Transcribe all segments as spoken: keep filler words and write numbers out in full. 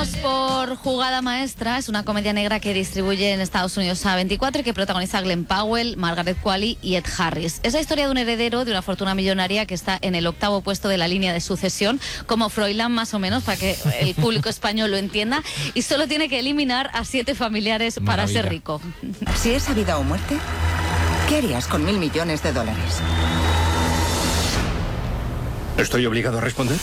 Vamos por Jugada Maestra. Es una comedia negra que distribuye en Estados Unidos A veinticuatro y que protagoniza Glenn Powell, Margaret Qualley y Ed Harris. Es la historia de un heredero de una fortuna millonaria que está en el octavo puesto de la línea de sucesión, como Froilán más o menos, para que el público español lo entienda, y solo tiene que eliminar a siete familiares para Maravilla. ser rico. Si es vida o muerte, ¿qué harías con mil millones de dólares? ¿Estoy obligado a responder?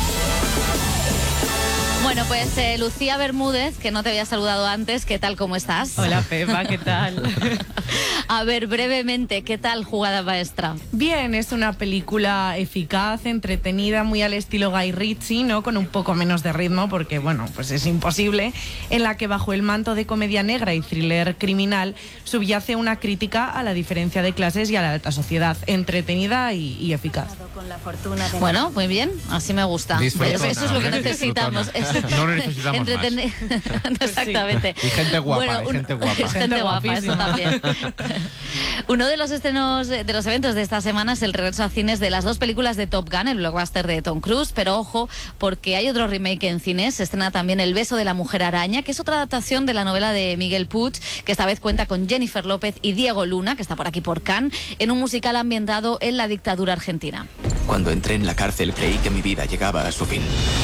Bueno, pues eh, Lucía Bermúdez, que no te había saludado antes, ¿qué tal, cómo estás? Hola, Pepa, ¿qué tal? A ver, brevemente, ¿qué tal Jugada Maestra? Bien, es una película eficaz, entretenida, muy al estilo Guy Ritchie, ¿no? Con un poco menos de ritmo, porque, bueno, pues es imposible, en la que bajo el manto de comedia negra y thriller criminal subyace una crítica a la diferencia de clases y a la alta sociedad, entretenida y, y eficaz. Bueno, muy bien, así me gusta. Disfrutona, Eso es lo que ¿eh? necesitamos. Disfrutona. No necesitamos Entretener- Exactamente. Y gente guapa, Bueno, hay un- gente guapa. Gente Gente guapa, eso guapísima. también. Uno de los estrenos, de los eventos de esta semana es el regreso a cines de las dos películas de Top Gun, el blockbuster de Tom Cruise, pero ojo, porque hay otro remake en cines. Se estrena también El beso de la mujer araña, que es otra adaptación de la novela de Miguel Puig, que esta vez cuenta con Jennifer López y Diego Luna, que está por aquí por Cannes, en un musical ambientado en la dictadura argentina. Cuando entré en la cárcel creí que mi vida llegaba a su fin.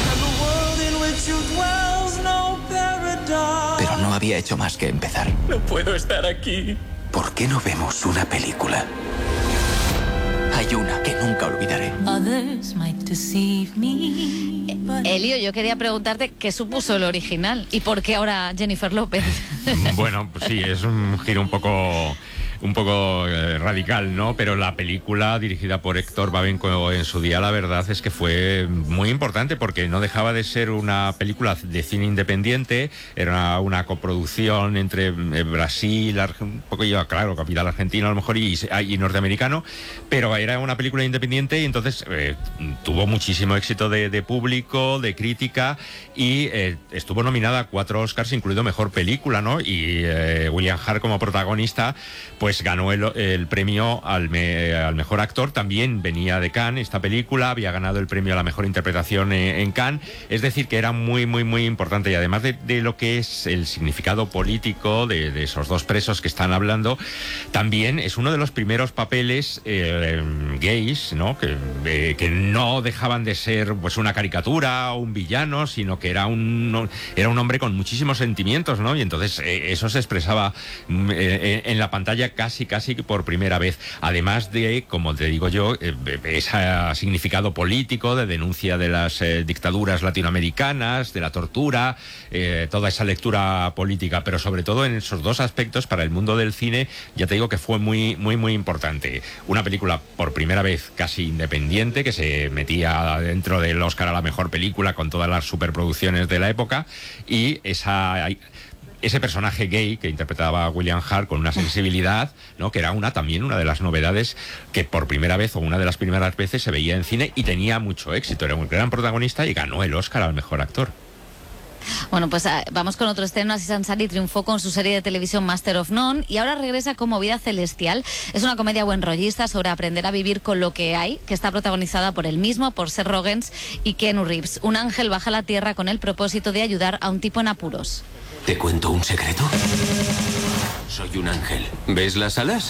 Pero no había hecho más que empezar. No puedo estar aquí. ¿Por qué no vemos una película? Hay una que nunca olvidaré. Elio, yo quería preguntarte qué supuso el original y por qué ahora Jennifer López. Bueno, pues sí, es un giro un poco un poco eh, radical, ¿no? Pero la película dirigida por Héctor Babenco en su día, la verdad es que fue muy importante porque no dejaba de ser una película de cine independiente, era una coproducción entre eh, Brasil, Arge- un poco ya, claro, capital argentino a lo mejor y, y norteamericano, pero era una película independiente y entonces eh, tuvo muchísimo éxito de, de público, de crítica y eh, estuvo nominada a cuatro Oscars, incluido Mejor Película, ¿no? Y eh, William Hart como protagonista, pues ganó el, el premio al, me, al mejor actor. También venía de Cannes esta película, había ganado el premio a la mejor interpretación en, en Cannes, es decir que era muy muy muy importante y además de, de lo que es el significado político de, de esos dos presos que están hablando, también es uno de los primeros papeles eh, gays, ¿no? Que, eh, que no dejaban de ser pues una caricatura o un villano, sino que era un, era un hombre con muchísimos sentimientos, ¿no? Y entonces eh, eso se expresaba mm, eh, en la pantalla casi, casi por primera vez. Además de, como te digo yo, eh, ese significado político de denuncia de las eh, dictaduras latinoamericanas, de la tortura, eh, toda esa lectura política, pero sobre todo en esos dos aspectos para el mundo del cine, ya te digo que fue muy, muy, muy importante. Una película por primera vez casi independiente, que se metía dentro del Oscar a la mejor película con todas las superproducciones de la época, y esa... ese personaje gay que interpretaba William Hart con una sensibilidad, ¿no? Que era una también una de las novedades que por primera vez o una de las primeras veces se veía en cine y tenía mucho éxito. Era un gran protagonista y ganó el Oscar al mejor actor. Bueno, pues ah, vamos con otro estreno. Aziz Ansari triunfó con su serie de televisión Master of None y ahora regresa como Vida Celestial. Es una comedia buenrollista sobre aprender a vivir con lo que hay, que está protagonizada por él mismo, por Seth Rogen y Keanu Reeves. Un ángel baja a la tierra con el propósito de ayudar a un tipo en apuros. ¿Te cuento un secreto? Soy un ángel. ¿Ves las alas?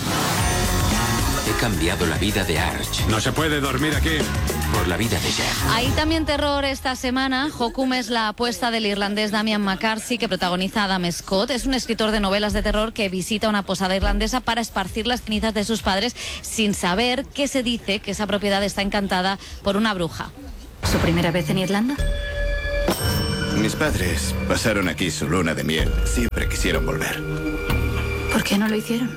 He cambiado la vida de Arch No se puede dormir aquí. por la vida de Jack. Hay también terror esta semana. Hokum es la apuesta del irlandés Damian McCarthy, que protagoniza a Adam Scott. Es un escritor de novelas de terror que visita una posada irlandesa para esparcir las cenizas de sus padres sin saber que se dice que esa propiedad está encantada por una bruja. ¿Su primera vez en Irlanda? Mis padres pasaron aquí su luna de miel. Siempre quisieron volver. ¿Por qué no lo hicieron?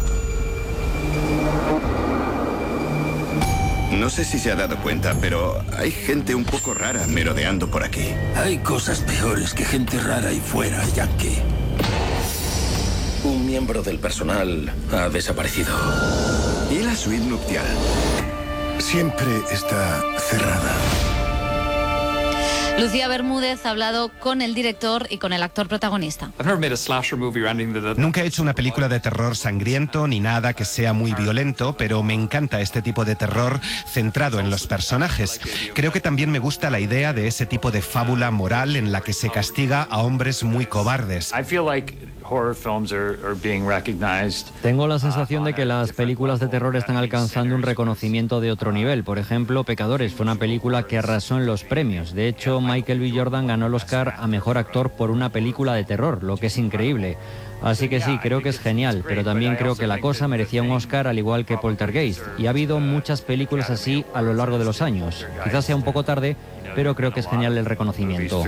No sé si se ha dado cuenta, pero hay gente un poco rara merodeando por aquí. Hay cosas peores que gente rara ahí fuera, Yankee. Un miembro del personal ha desaparecido. ¿Y la suite nupcial? Siempre está cerrada. Lucía Bermúdez ha hablado con el director y con el actor protagonista. Nunca he hecho una película de terror sangriento ni nada que sea muy violento, pero me encanta este tipo de terror centrado en los personajes. Creo que también me gusta la idea de ese tipo de fábula moral en la que se castiga a hombres muy cobardes. Tengo la sensación de que las películas de terror están alcanzando un reconocimiento de otro nivel. Por ejemplo, Pecadores fue una película que arrasó en los premios. De hecho, Michael B. Jordan ganó el Oscar a Mejor Actor por una película de terror, lo que es increíble. Así que sí, creo que es genial, pero también creo que La Cosa merecía un Oscar al igual que Poltergeist. Y ha habido muchas películas así a lo largo de los años. Quizás sea un poco tarde, pero creo que es genial el reconocimiento.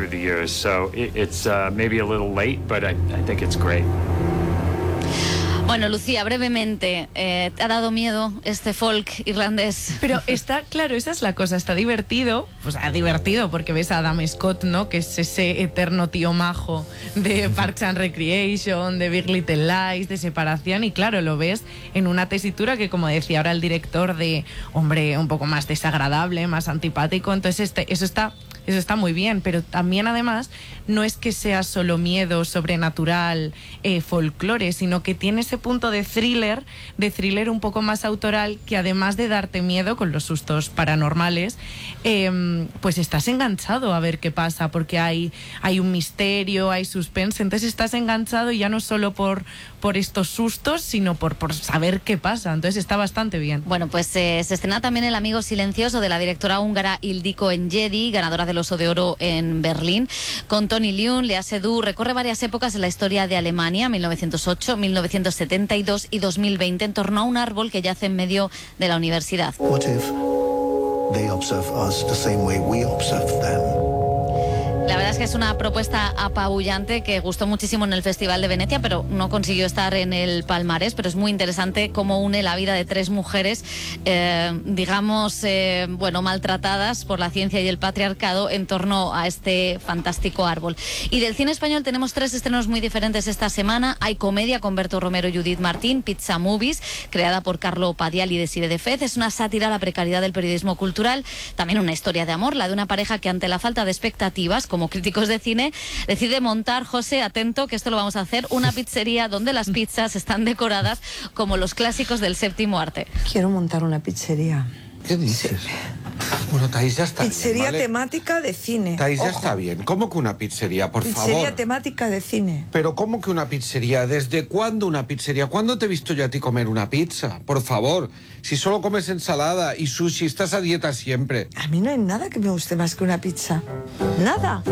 Bueno, Lucía, brevemente, eh, ¿te ha dado miedo este folk irlandés? Pero está, claro, esa es la cosa, está divertido, o sea, divertido porque ves a Adam Scott, ¿no? Que es ese eterno tío majo de Parks and Recreation, de Big Little Lies, de Separación, y claro, lo ves en una tesitura que, como decía ahora el director, de hombre un poco más desagradable, más antipático, entonces este, eso está... Eso está muy bien, pero también además no es que sea solo miedo, sobrenatural, eh, folclore, sino que tiene ese punto de thriller, de thriller un poco más autoral, que además de darte miedo con los sustos paranormales, eh, pues estás enganchado a ver qué pasa, porque hay, hay un misterio, hay suspense, entonces estás enganchado ya no solo por, por estos sustos, sino por, por saber qué pasa, entonces está bastante bien. Bueno, pues eh, se estrena también El amigo silencioso, de la directora húngara Ildikó Enyedi, ganadora del Oso de Oro en Berlín, con Tony Leung, Léa Seydoux. Recorre varias épocas en la historia de Alemania, mil novecientos ocho, mil novecientos setenta y dos y dos mil veinte, en torno a un árbol que yace en medio de la universidad. What if they observe us the same way we observe them? La verdad es que es una propuesta apabullante que gustó muchísimo en el Festival de Venecia, pero no consiguió estar en el palmarés, pero es muy interesante cómo une la vida de tres mujeres, eh, digamos, eh, bueno, maltratadas por la ciencia y el patriarcado en torno a este fantástico árbol. Y del cine español tenemos tres estrenos muy diferentes esta semana. Hay comedia con Berto Romero y Judith Martín, Pizza Movies, creada por Carlo Padial y Desiree de Fez. Es una sátira a la precariedad del periodismo cultural, también una historia de amor, la de una pareja que ante la falta de expectativas, como críticos de cine, decide montar, José, atento, que esto lo vamos a hacer, una pizzería donde las pizzas están decoradas como los clásicos del séptimo arte. Quiero montar una pizzería. ¿Qué dices? Bueno, Thais, ya está Pizzería bien, ¿vale? temática de cine. Thais, ya Ojo. está bien. ¿Cómo que una pizzería, por Pizzería favor? temática de cine. Pero ¿cómo que una pizzería? ¿Desde cuándo una pizzería? ¿Cuándo te he visto yo a ti comer una pizza? Por favor, si solo comes ensalada y sushi, estás a dieta siempre. A mí no hay nada que me guste más que una pizza. Nada.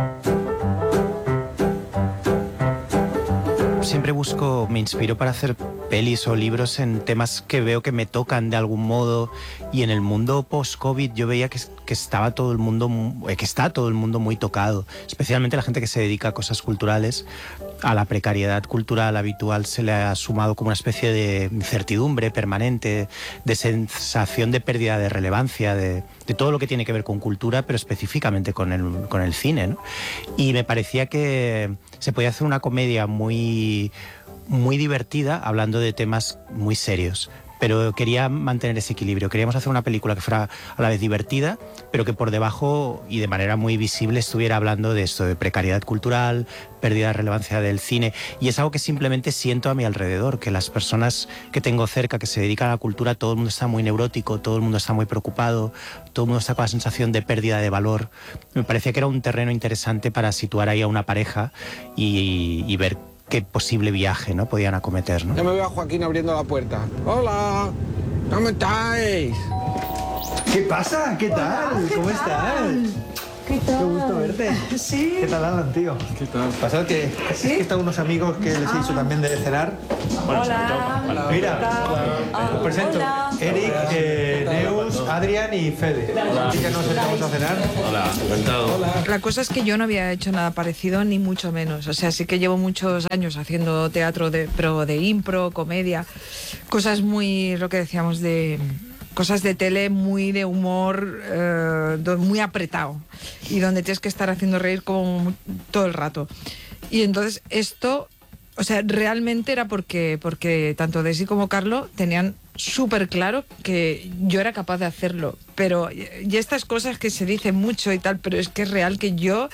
Siempre busco, me inspiro para hacer pelis o libros en temas que veo que me tocan de algún modo, y en el mundo post-COVID yo veía que, que estaba todo el mundo, que está todo el mundo muy tocado, especialmente la gente que se dedica a cosas culturales. A la precariedad cultural habitual se le ha sumado como una especie de incertidumbre permanente, de sensación de pérdida de relevancia, de, de todo lo que tiene que ver con cultura, pero específicamente con el, con el cine, ¿no? Y me parecía que se podía hacer una comedia muy, muy divertida hablando de temas muy serios. Pero quería mantener ese equilibrio. Queríamos hacer una película que fuera a la vez divertida, pero que por debajo y de manera muy visible estuviera hablando de esto, de precariedad cultural, pérdida de relevancia del cine. Y es algo que simplemente siento a mi alrededor, que las personas que tengo cerca que se dedican a la cultura, todo el mundo está muy neurótico, todo el mundo está muy preocupado, todo el mundo está con la sensación de pérdida de valor. Me parecía que era un terreno interesante para situar ahí a una pareja y, y ver qué posible viaje, ¿no?, podían acometer, ¿no? Ya me veo a Joaquín abriendo la puerta. ¡Hola! ¿Cómo estáis? ¿Qué pasa? ¿Qué tal? Hola, ¿qué ¿Cómo tal? estás? ¿Qué tal? Qué gusto verte. Sí. ¿Qué tal, Alan, tío? ¿Qué tal? Pasad que ¿Sí? es que están unos amigos que les he dicho también de cenar. Hola. Hola. Mira, os presento. Hola. Eric, eh, Neus, Adrián y Fede. Así que nos sentamos a cenar. Hola, encantado. La cosa es que yo no había hecho nada parecido, ni mucho menos. O sea, sí que llevo muchos años haciendo teatro, de, pero de impro, comedia, cosas muy, lo que decíamos, de cosas de tele muy de humor, eh, muy apretado y donde tienes que estar haciendo reír como todo el rato. Y entonces esto o sea, realmente era porque, porque tanto Desi como Carlo tenían súper claro que yo era capaz de hacerlo. Pero, y estas cosas que se dicen mucho y tal, pero es que es real que yo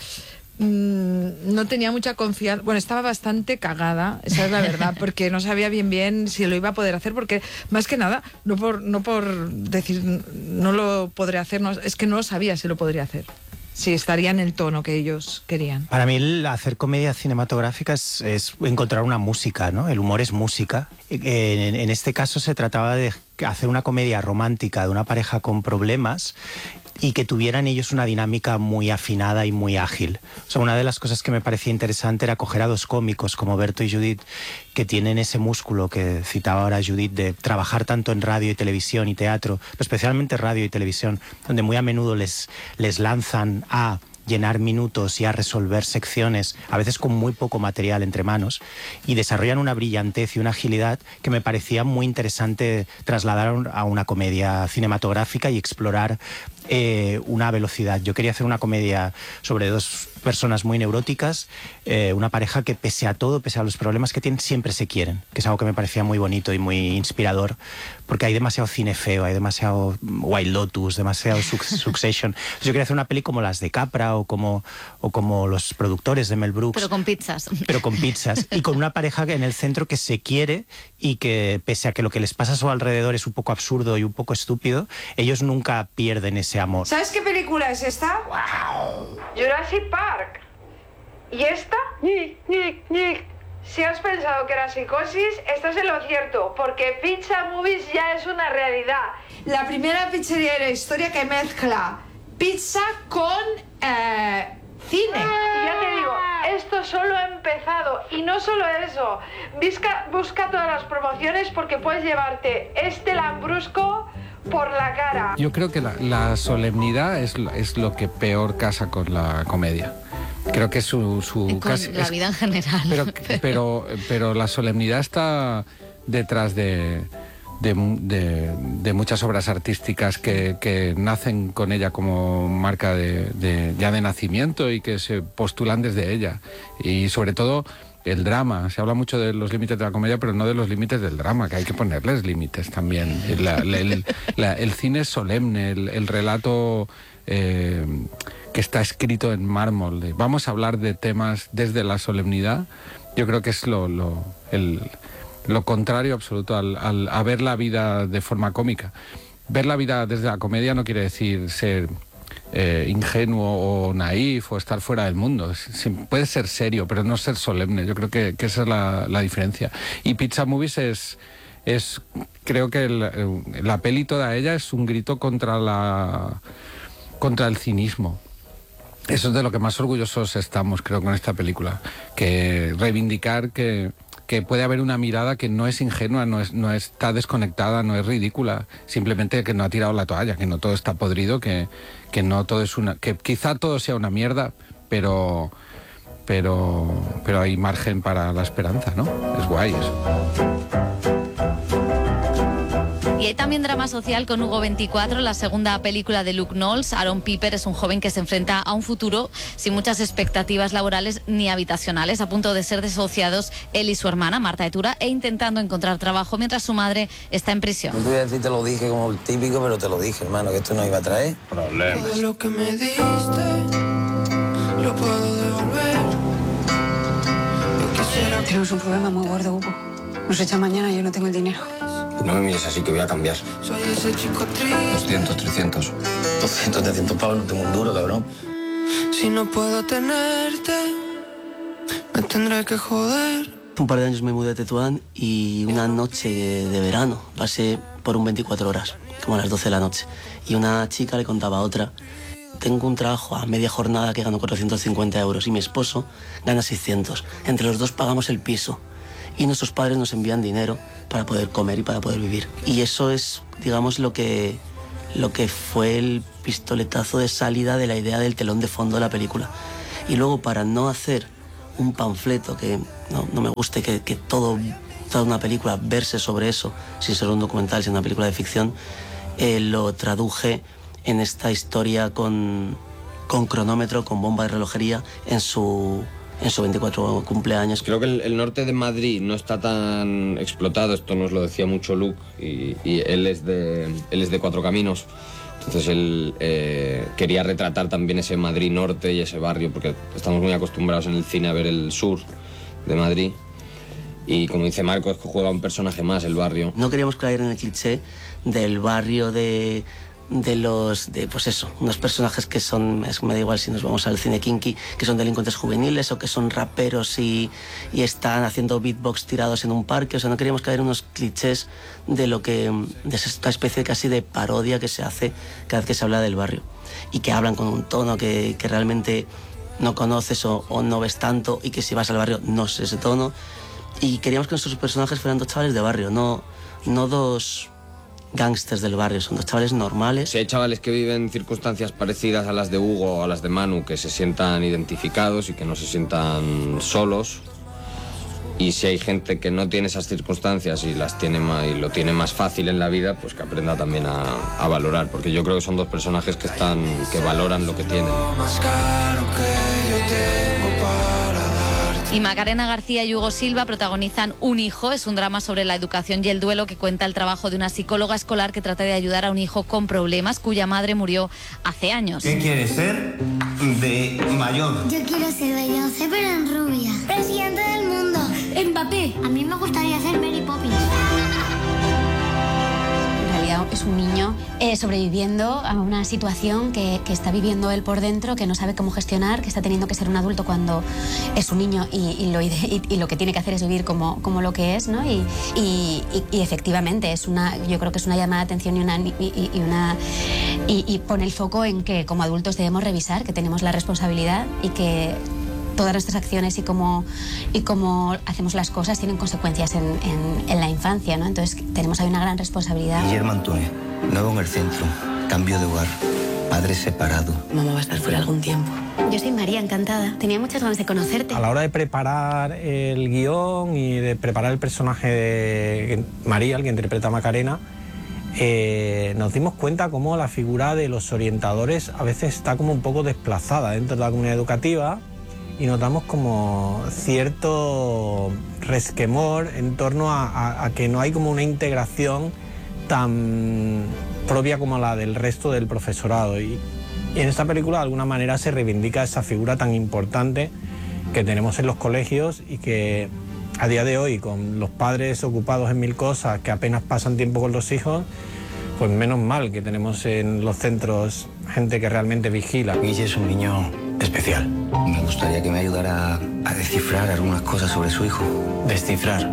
mmm, no tenía mucha confianza. Bueno, estaba bastante cagada, esa es la verdad, porque no sabía bien bien si lo iba a poder hacer, porque más que nada, no por, no por decir no lo podré hacer, no, es que no sabía si lo podría hacer. Sí, estaría en el tono que ellos querían. Para mí el hacer comedia cinematográfica es, es encontrar una música, ¿no? El humor es música. En, en este caso se trataba de hacer una comedia romántica de una pareja con problemas y que tuvieran ellos una dinámica muy afinada y muy ágil. O sea, una de las cosas que me parecía interesante era coger a dos cómicos como Berto y Judith, que tienen ese músculo que citaba ahora Judith, de trabajar tanto en radio y televisión y teatro, pero especialmente radio y televisión, donde muy a menudo les, les lanzan a llenar minutos y a resolver secciones, a veces con muy poco material entre manos, y desarrollan una brillantez y una agilidad que me parecía muy interesante trasladar a una comedia cinematográfica y explorar eh, una velocidad. Yo quería hacer una comedia sobre dos personas muy neuróticas, eh, una pareja que pese a todo, pese a los problemas que tienen, siempre se quieren, que es algo que me parecía muy bonito y muy inspirador, porque hay demasiado cine feo, hay demasiado White Lotus, demasiado Succession. Entonces yo quería hacer una peli como las de Capra o como, o como los productores de Mel Brooks. Pero con pizzas. Pero con pizzas. Y con una pareja en el centro que se quiere y que, pese a que lo que les pasa a su alrededor es un poco absurdo y un poco estúpido, ellos nunca pierden ese amor. ¿Sabes qué película es esta? ¡Wow! Jurassic Park. ¿Y esta? Nick, Nick, Nick. Si has pensado que era psicosis, estás en lo cierto, porque Pizza Movies ya es una realidad. La primera pizzería de la historia que mezcla pizza con eh, cine. Y ya te digo, esto solo ha empezado. Y no solo eso, busca, busca todas las promociones porque puedes llevarte este lambrusco por la cara. Yo creo que la, la solemnidad es, es lo que peor casa con la comedia. Creo que su... su con casi, la es, vida en general. Pero, pero, pero la solemnidad está detrás de, de, de, de muchas obras artísticas que, que nacen con ella como marca de, de, ya de nacimiento y que se postulan desde ella. Y sobre todo el drama. Se habla mucho de los límites de la comedia, pero no de los límites del drama, que hay que ponerles límites también. La, la, el, la, el cine es solemne, el, el relato... Eh, que está escrito en mármol. De, vamos a hablar de temas desde la solemnidad. Yo creo que es lo, lo, el, lo contrario absoluto al, al, a ver la vida de forma cómica. Ver la vida desde la comedia no quiere decir ser eh, ingenuo o naif o estar fuera del mundo. Sí, puede ser serio, pero no ser solemne. Yo creo que, que esa es la, la diferencia. Y Pizza Movies es... es creo que el, la peli toda ella es un grito contra la contra el cinismo. Eso es de lo que más orgullosos estamos, creo, con esta película. Que reivindicar que, que puede haber una mirada que no es ingenua, no, es, no está desconectada, no es ridícula. Simplemente que no ha tirado la toalla, que no todo está podrido, que, que no todo es una... que quizá todo sea una mierda, pero, pero, pero hay margen para la esperanza, ¿no? Es guay eso. Y hay también drama social con Hugo veinticuatro, la segunda película de Luke Knowles. Aaron Piper es un joven que se enfrenta a un futuro sin muchas expectativas laborales ni habitacionales, a punto de ser desociados él y su hermana, Marta Etura, e intentando encontrar trabajo mientras su madre está en prisión. No te voy a decir, te lo dije como el típico, pero te lo dije, hermano, que esto no iba a traer problemas. Todo lo que me diste, lo puedo devolver. Yo quisiera... Tenemos un problema muy gordo, Hugo. Nos echa mañana y yo no tengo el dinero. No me mires así, que voy a cambiar. Soy ese chico triste. doscientos, trescientos. doscientos, trescientos pavos, no tengo un duro, cabrón. Si no puedo tenerte, me tendré que joder. Un par de años me mudé a Tetuán y una noche de verano pasé por un veinticuatro horas, como a las doce de la noche. Y una chica le contaba a otra: tengo un trabajo a media jornada que gano cuatrocientos cincuenta euros y mi esposo gana seiscientos. Entre los dos pagamos el piso y nuestros padres nos envían dinero para poder comer y para poder vivir. Y eso es, digamos, lo que, lo que fue el pistoletazo de salida de la idea del telón de fondo de la película. Y luego, para no hacer un panfleto, que no, no me guste que, que todo, toda una película verse sobre eso, sin ser un documental, sin una película de ficción, eh, lo traduje en esta historia con, con cronómetro, con bomba de relojería, en su, en su veinticuatro cumpleaños. Creo que el, el norte de Madrid no está tan explotado, esto nos lo decía mucho Luke, y, y él, es de, él es de Cuatro Caminos. Entonces él eh, quería retratar también ese Madrid norte y ese barrio, porque estamos muy acostumbrados en el cine a ver el sur de Madrid. Y como dice Marco, es que juega un personaje más el barrio. No queríamos caer en el cliché del barrio de, de los, de pues eso, unos personajes que son, es que me da igual si nos vamos al cine kinky, que son delincuentes juveniles o que son raperos y, y están haciendo beatbox tirados en un parque. O sea, no queríamos caer en unos clichés de lo que, de esta especie casi de parodia que se hace cada vez que se habla del barrio. Y que hablan con un tono que, que realmente no conoces o, o no ves tanto, y que si vas al barrio no es ese tono. Y queríamos que nuestros personajes fueran dos chavales de barrio, no, no dos gángsters del barrio, son dos chavales normales. Si hay chavales que viven circunstancias parecidas a las de Hugo o a las de Manu, que se sientan identificados y que no se sientan solos. Y si hay gente que no tiene esas circunstancias y, las tiene más, y lo tiene más fácil en la vida, pues que aprenda también a, a valorar. Porque yo creo que son dos personajes que, están, que valoran lo que tienen. Y Macarena García y Hugo Silva protagonizan Un hijo. Es un drama sobre la educación y el duelo que cuenta el trabajo de una psicóloga escolar que trata de ayudar a un hijo con problemas cuya madre murió hace años. ¿Qué quieres ser de mayor? Yo quiero ser Beyoncé, pero en rubia. Presidente del mundo. Mbappé. A mí me gustaría ser Mary Poppins. En realidad es un niño eh, sobreviviendo a una situación que, que está viviendo él por dentro, que no sabe cómo gestionar, que está teniendo que ser un adulto cuando es un niño y, y, lo, y, y lo que tiene que hacer es vivir como, como lo que es, ¿no? Y, y, y, y efectivamente es una, yo creo que es una llamada de atención y, una, y, y, una, y, y pone el foco en que como adultos debemos revisar, que tenemos la responsabilidad y que todas nuestras acciones y cómo, y cómo hacemos las cosas tienen consecuencias en, en, en la infancia, ¿no? Entonces tenemos ahí una gran responsabilidad. Guillermo Antunes, nuevo en el centro, cambio de hogar, padre separado. Mamá va a estar fuera algún tiempo. Yo soy María, encantada. Tenía muchas ganas de conocerte. A la hora de preparar el guión y de preparar el personaje de María, el que interpreta a Macarena, eh, nos dimos cuenta cómo la figura de los orientadores a veces está como un poco desplazada dentro de la comunidad educativa. Y notamos como cierto resquemor en torno a, a, a que no hay como una integración tan propia como la del resto del profesorado. Y, y en esta película de alguna manera se reivindica esa figura tan importante que tenemos en los colegios y que a día de hoy, con los padres ocupados en mil cosas, que apenas pasan tiempo con los hijos, pues menos mal que tenemos en los centros gente que realmente vigila. Guille es un niño especial. Me gustaría que me ayudara a descifrar algunas cosas sobre su hijo. Descifrar.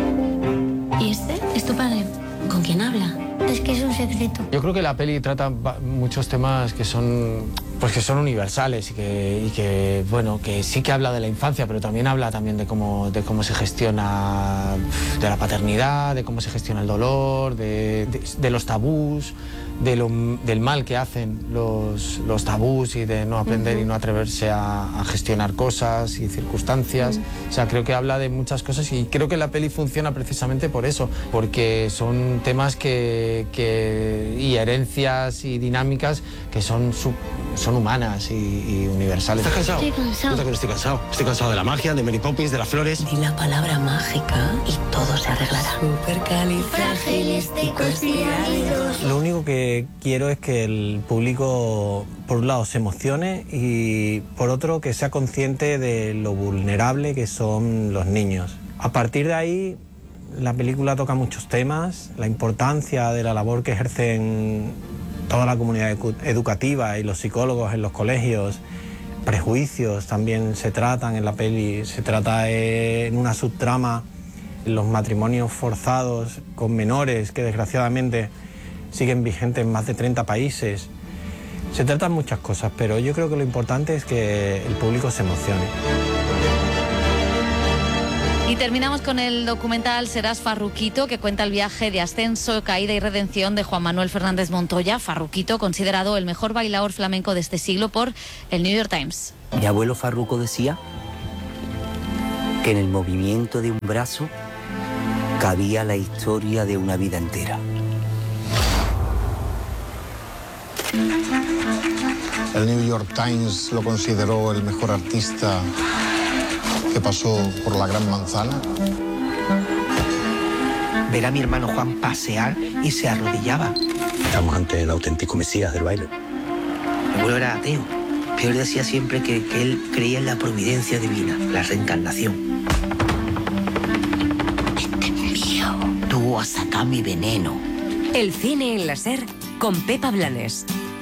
¿Y este es tu padre? ¿Con quién habla? Es que es un secreto. Yo creo que la peli trata muchos temas que son, pues que son universales y que, y que, bueno, que sí que habla de la infancia, pero también habla también de cómo, de cómo se gestiona, de la paternidad, de cómo se gestiona el dolor, de, de, de los tabús, de lo, del mal que hacen los, los tabús y de no aprender uh-huh. y no atreverse a, a gestionar cosas y circunstancias. Uh-huh. O sea, creo que habla de muchas cosas y creo que la peli funciona precisamente por eso, porque son temas que, que y herencias y dinámicas que son, sub, son humanas y, y universales. ¿Estás cansado? Estoy cansado. Yo también estoy cansado. Estoy cansado de la magia, de Mary Poppins, de las flores. Di la palabra mágica y todo se arreglará. Supercalifragilísticexpialidocious. Lo único que quiero es que el público, por un lado, se emocione y, por otro, que sea consciente de lo vulnerable que son los niños. A partir de ahí, la película toca muchos temas, la importancia de la labor que ejercen toda la comunidad educativa y los psicólogos en los colegios. Prejuicios también se tratan en la peli, se trata en una subtrama los matrimonios forzados con menores que desgraciadamente siguen vigentes en más de treinta países. Se tratan muchas cosas, pero yo creo que lo importante es que el público se emocione. Y terminamos con el documental Serás Farruquito, que cuenta el viaje de ascenso, caída y redención de Juan Manuel Fernández Montoya. Farruquito, considerado el mejor bailaor flamenco de este siglo por el New York Times. Mi abuelo Farruco decía que en el movimiento de un brazo cabía la historia de una vida entera. El New York Times lo consideró el mejor artista que pasó por la Gran Manzana. Ver a mi hermano Juan pasear y se arrodillaba. Estamos ante el auténtico mesías del baile. Mi abuelo era ateo, pero él decía siempre que, que él creía en la providencia divina, la reencarnación. Este es mío. Tú has sacado mi veneno. El cine en la SER con Pepa Blanes.